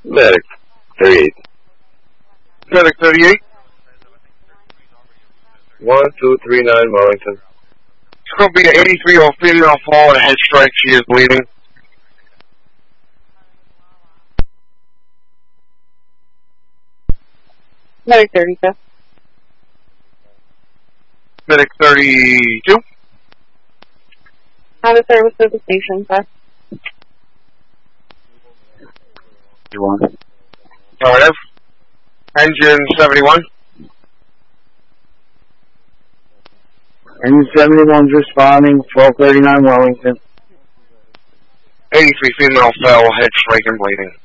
Medic 38. Medic 38. 1239 Wellington. It's going to be an 83-year-old female fall and a head strike. She is bleeding. Medic 32. Medic 32. Out of service to the station, sir. Alright. Engine 71. Engine 71's responding, 1239 Wellington. 83 female fell, head strike and bleeding.